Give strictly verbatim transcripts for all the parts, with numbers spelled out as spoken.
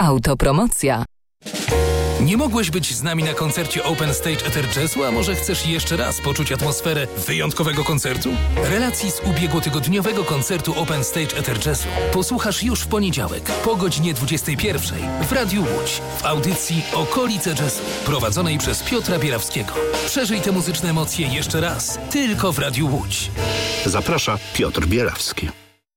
Autopromocja. Nie mogłeś być z nami na koncercie Open Stage Ether Jazzu, a może chcesz jeszcze raz poczuć atmosferę wyjątkowego koncertu? Relacji z ubiegłotygodniowego koncertu Open Stage Ether Jazzu posłuchasz już w poniedziałek po godzinie dwudziestej pierwszej w Radiu Łódź w audycji Okolice Jazzu prowadzonej przez Piotra Bierawskiego. Przeżyj te muzyczne emocje jeszcze raz tylko w Radiu Łódź. Zaprasza Piotr Bierawski.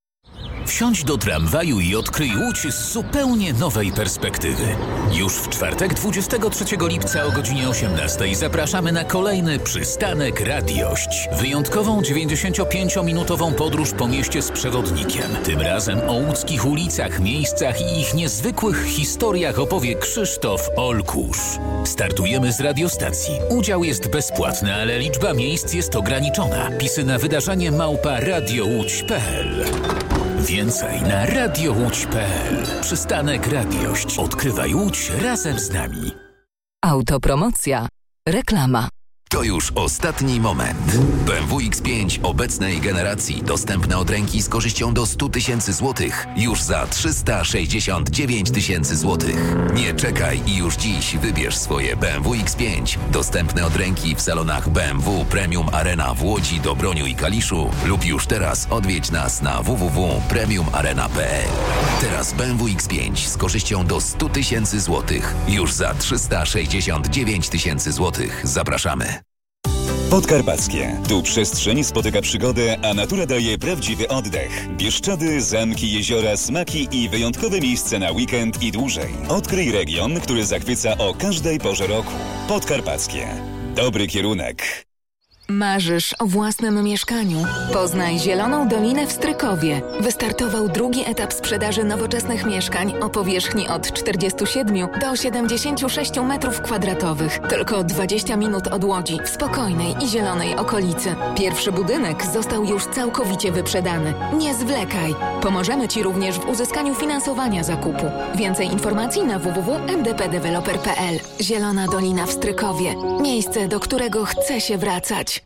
Wsiądź do tramwaju i odkryj Łódź z zupełnie nowej perspektywy. Już w czwartek, dwudziestego trzeciego lipca o godzinie osiemnastej zapraszamy na kolejny przystanek Radiość. Wyjątkową dziewięćdziesięciopięciominutową podróż po mieście z przewodnikiem. Tym razem o łódzkich ulicach, miejscach i ich niezwykłych historiach opowie Krzysztof Olkusz. Startujemy z radiostacji. Udział jest bezpłatny, ale liczba miejsc jest ograniczona. Pisy na wydarzenie małpa radiołódź kropka p l. Więcej na radiołódź kropka p l. Przystanek Radiość. Odkrywaj Łódź razem z nami. Autopromocja. Reklama. To już ostatni moment. B M W X pięć obecnej generacji dostępne od ręki z korzyścią do sto tysięcy złotych już za trzysta sześćdziesiąt dziewięć tysięcy złotych. Nie czekaj i już dziś wybierz swoje B M W X pięć dostępne od ręki w salonach B M W Premium Arena w Łodzi, Dobroniu i Kaliszu lub już teraz odwiedź nas na w w w kropka premium arena kropka p l. Teraz B M W X pięć z korzyścią do sto tysięcy złotych już za trzysta sześćdziesiąt dziewięć tysięcy złotych. Zapraszamy. Podkarpackie. Tu przestrzeń spotyka przygodę, a natura daje prawdziwy oddech. Bieszczady, zamki, jeziora, smaki i wyjątkowe miejsce na weekend i dłużej. Odkryj region, który zachwyca o każdej porze roku. Podkarpackie. Dobry kierunek. Marzysz o własnym mieszkaniu? Poznaj Zieloną Dolinę w Strykowie. Wystartował drugi etap sprzedaży nowoczesnych mieszkań o powierzchni od czterdziestu siedmiu do siedemdziesięciu sześciu metrów kwadratowych. Tylko dwadzieścia minut od Łodzi, w spokojnej i zielonej okolicy. Pierwszy budynek został już całkowicie wyprzedany. Nie zwlekaj. Pomożemy Ci również w uzyskaniu finansowania zakupu. Więcej informacji na w w w kropka m d p developer kropka p l. Zielona Dolina w Strykowie. Miejsce, do którego chce się wracać.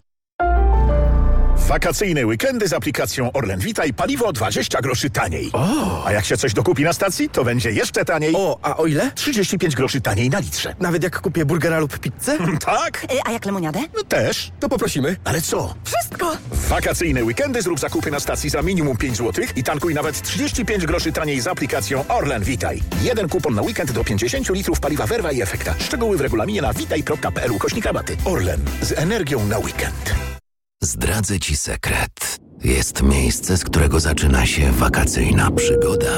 Wakacyjne weekendy z aplikacją Orlen Witaj paliwo dwadzieścia groszy taniej. O. A jak się coś dokupi na stacji, to będzie jeszcze taniej. O, a o ile? trzydzieści pięć groszy taniej na litrze. Nawet jak kupię burgera lub pizzę? Tak. A jak lemoniadę? No też. To poprosimy. Ale co? Wszystko. W wakacyjne weekendy zrób zakupy na stacji za minimum pięć złotych i tankuj nawet trzydzieści pięć groszy taniej z aplikacją Orlen Witaj. Jeden kupon na weekend do pięćdziesięciu litrów paliwa Verva i Efekta. Szczegóły w regulaminie na witaj kropka p l ukośnik rabaty. Orlen. Z energią na weekend. Zdradzę Ci sekret. Jest miejsce, z którego zaczyna się wakacyjna przygoda.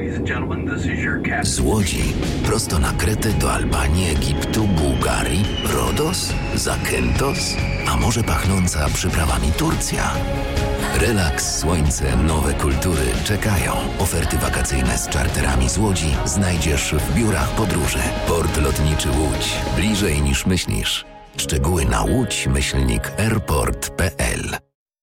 Z Łodzi prosto na Kretę do Albanii, Egiptu, Bułgarii, Rodos, Zakynthos, a może pachnąca przyprawami Turcja. Relaks, słońce, nowe kultury czekają. Oferty wakacyjne z czarterami z Łodzi znajdziesz w biurach podróży. Port Lotniczy Łódź. Bliżej niż myślisz. Szczegóły na łódź myślnik airport kropka p l.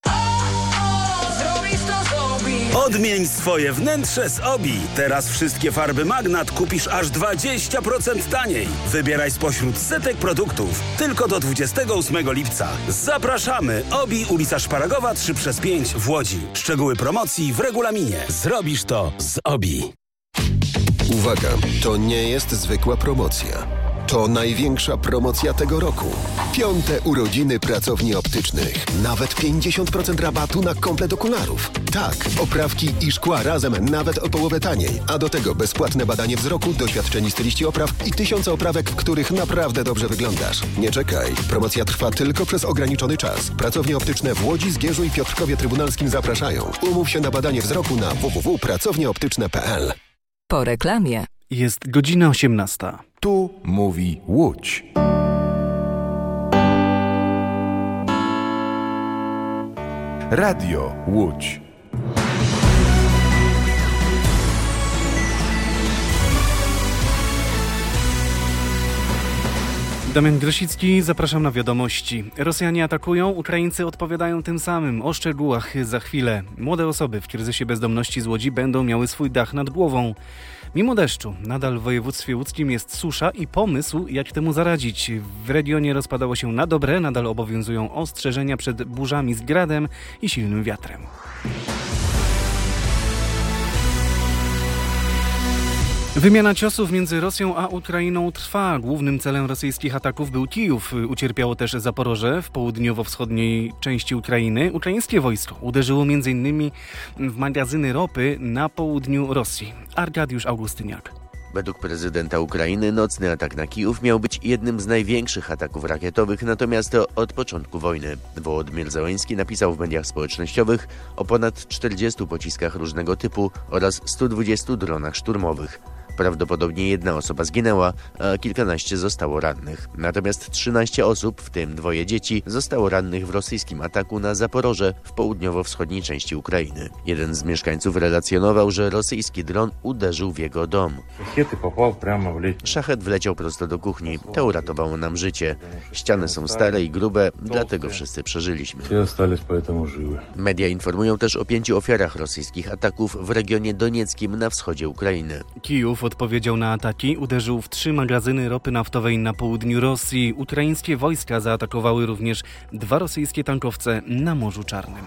Odmień swoje wnętrze z Obi. Teraz wszystkie farby Magnat kupisz aż dwadzieścia procent taniej. Wybieraj spośród setek produktów. Tylko do dwudziestego ósmego lipca. Zapraszamy! Obi, ulica Szparagowa trzy przez pięć w Łodzi. Szczegóły promocji w regulaminie. Zrobisz to z Obi. Uwaga, to nie jest zwykła promocja. To największa promocja tego roku. Piąte urodziny pracowni optycznych. Nawet pięćdziesiąt procent rabatu na komplet okularów. Tak, oprawki i szkła razem nawet o połowę taniej. A do tego bezpłatne badanie wzroku, doświadczeni styliści opraw i tysiące oprawek, w których naprawdę dobrze wyglądasz. Nie czekaj. Promocja trwa tylko przez ograniczony czas. Pracownie optyczne w Łodzi, Zgierzu i Piotrkowie Trybunalskim zapraszają. Umów się na badanie wzroku na w w w kropka pracownie optyczne kropka p l. Po reklamie. Jest godzina osiemnasta. Tu mówi Łódź. Radio Łódź. Damian Grosicki, zapraszam na wiadomości. Rosjanie atakują, Ukraińcy odpowiadają tym samym. O szczegółach za chwilę. Młode osoby w kryzysie bezdomności z Łodzi będą miały swój dach nad głową. Mimo deszczu, nadal w województwie łódzkim jest susza i pomysł, jak temu zaradzić. W regionie rozpadało się na dobre, nadal obowiązują ostrzeżenia przed burzami z gradem i silnym wiatrem. Wymiana ciosów między Rosją a Ukrainą trwa. Głównym celem rosyjskich ataków był Kijów. Ucierpiało też Zaporoże w południowo-wschodniej części Ukrainy. Ukraińskie wojsko uderzyło m.in. w magazyny ropy na południu Rosji. Arkadiusz Augustyniak. Według prezydenta Ukrainy nocny atak na Kijów miał być jednym z największych ataków rakietowych na to miasto od początku wojny. Wołodymyr Zełenski napisał w mediach społecznościowych o ponad czterdziestu pociskach różnego typu oraz stu dwudziestu dronach szturmowych. Prawdopodobnie jedna osoba zginęła, a kilkanaście zostało rannych. Natomiast trzynaście osób, w tym dwoje dzieci, zostało rannych w rosyjskim ataku na Zaporoże w południowo-wschodniej części Ukrainy. Jeden z mieszkańców relacjonował, że rosyjski dron uderzył w jego dom. Szachet wleciał prosto do kuchni. To uratowało nam życie. Ściany są stare i grube, dlatego wszyscy przeżyliśmy. Media informują też o pięciu ofiarach rosyjskich ataków w regionie donieckim na wschodzie Ukrainy. Kijów odpowiedział na ataki, uderzył w trzy magazyny ropy naftowej na południu Rosji. Ukraińskie wojska zaatakowały również dwa rosyjskie tankowce na Morzu Czarnym.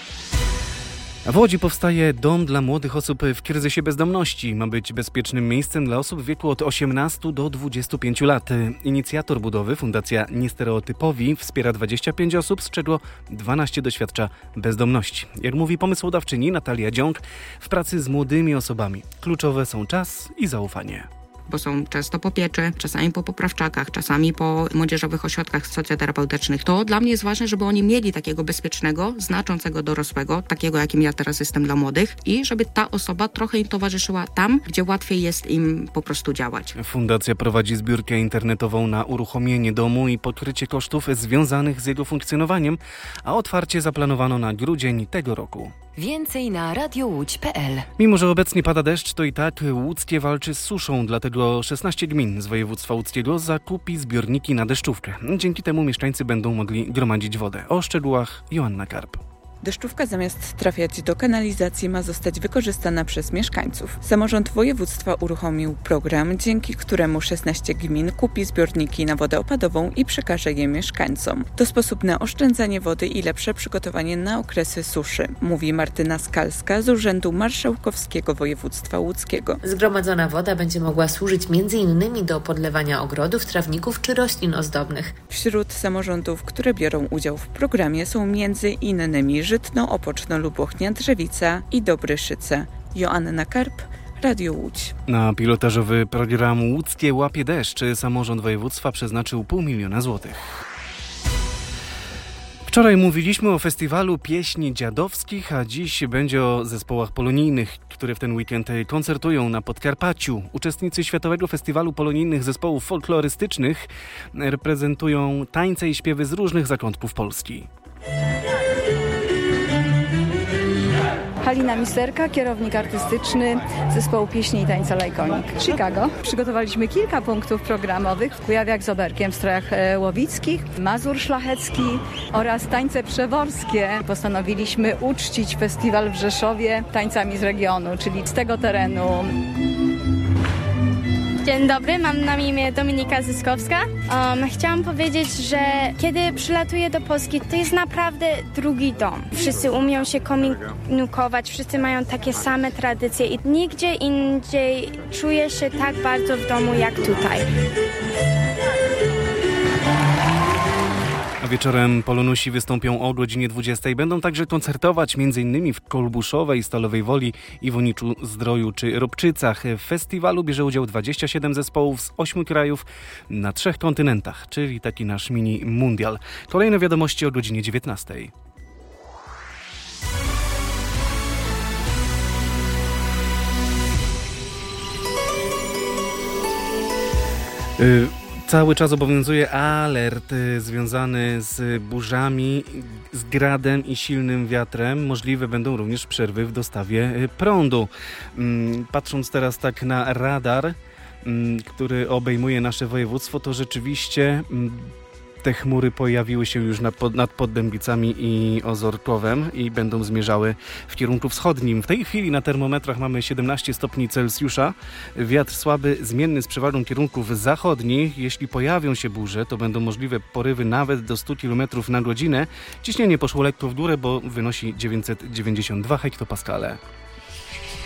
W Łodzi powstaje dom dla młodych osób w kryzysie bezdomności. Ma być bezpiecznym miejscem dla osób w wieku od osiemnastu do dwudziestu pięciu lat. Inicjator budowy, Fundacja Niestereotypowi, wspiera dwadzieścia pięć osób, z czego dwanaście doświadcza bezdomności. Jak mówi pomysłodawczyni Natalia Dziąg, w pracy z młodymi osobami kluczowe są czas i zaufanie. Bo są często po pieczy, czasami po poprawczakach, czasami po młodzieżowych ośrodkach socjoterapeutycznych. To dla mnie jest ważne, żeby oni mieli takiego bezpiecznego, znaczącego dorosłego, takiego jakim ja teraz jestem dla młodych i żeby ta osoba trochę im towarzyszyła tam, gdzie łatwiej jest im po prostu działać. Fundacja prowadzi zbiórkę internetową na uruchomienie domu i pokrycie kosztów związanych z jego funkcjonowaniem, a otwarcie zaplanowano na grudzień tego roku. Więcej na radio łódź kropka pe el. Mimo że obecnie pada deszcz, to i tak łódzkie walczy z suszą, dlatego szesnaście gmin z województwa łódzkiego zakupi zbiorniki na deszczówkę. Dzięki temu mieszkańcy będą mogli gromadzić wodę. O szczegółach Joanna Karp. Deszczówka zamiast trafiać do kanalizacji ma zostać wykorzystana przez mieszkańców. Samorząd województwa uruchomił program, dzięki któremu szesnaście gmin kupi zbiorniki na wodę opadową i przekaże je mieszkańcom. To sposób na oszczędzanie wody i lepsze przygotowanie na okresy suszy, mówi Martyna Skalska z Urzędu Marszałkowskiego Województwa Łódzkiego. Zgromadzona woda będzie mogła służyć między innymi do podlewania ogrodów, trawników czy roślin ozdobnych. Wśród samorządów, które biorą udział w programie są między innymi Żytno, Opoczno, Lubochnia, Drzewica i Dobryszyce. Joanna Karp, Radio Łódź. Na pilotażowy program Łódzkie łapie deszcz samorząd województwa przeznaczył pół miliona złotych. Wczoraj mówiliśmy o festiwalu pieśni dziadowskich, a dziś będzie o zespołach polonijnych, które w ten weekend koncertują na Podkarpaciu. Uczestnicy Światowego Festiwalu Polonijnych Zespołów Folklorystycznych reprezentują tańce i śpiewy z różnych zakątków Polski. Halina Misterka, kierownik artystyczny zespołu pieśni i tańca Lajkonik. Chicago. Przygotowaliśmy kilka punktów programowych w Kujawiach z Oberkiem, w strojach łowickich, Mazur Szlachecki oraz tańce przeworskie. Postanowiliśmy uczcić festiwal w Rzeszowie tańcami z regionu, czyli z tego terenu. Dzień dobry, mam na imię Dominika Zyskowska. Um, chciałam powiedzieć, że kiedy przylatuję do Polski, to jest naprawdę drugi dom. Wszyscy umią się komunikować, wszyscy mają takie same tradycje i nigdzie indziej czuję się tak bardzo w domu jak tutaj. A wieczorem Polonusi wystąpią o godzinie dwudziestej. Będą także koncertować m.in. w Kolbuszowej, Stalowej Woli, Iwoniczu Zdroju czy Robczycach. W festiwalu bierze udział dwadzieścia siedem zespołów z ośmiu krajów na trzech kontynentach, czyli taki nasz mini mundial. Kolejne wiadomości o godzinie dziewiętnastej. Y- Cały czas obowiązuje alert związany z burzami, z gradem i silnym wiatrem. Możliwe będą również przerwy w dostawie prądu. Patrząc teraz tak na radar, który obejmuje nasze województwo, to rzeczywiście te chmury pojawiły się już nad, nad Poddębicami i Ozorkowem i będą zmierzały w kierunku wschodnim. W tej chwili na termometrach mamy siedemnaście stopni Celsjusza. Wiatr słaby, zmienny z przewagą kierunków zachodnich. Jeśli pojawią się burze, to będą możliwe porywy nawet do stu kilometrów na godzinę. Ciśnienie poszło lekko w górę, bo wynosi dziewięćset dziewięćdziesiąt dwa hektopaskale.